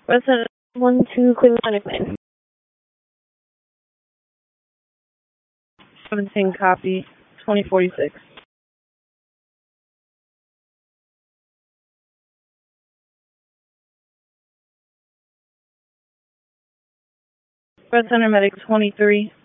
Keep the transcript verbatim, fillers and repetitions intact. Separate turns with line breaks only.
Resident one two Cleveland Clinic nine. seventeen copy, twenty forty-six. Red Center Medic twenty-three.